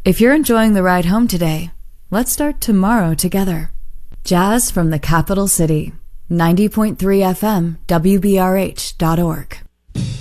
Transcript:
If you're enjoying the ride home today, let's start tomorrow together. Jazz from the capital city. 90.3 FM, WBRH.org.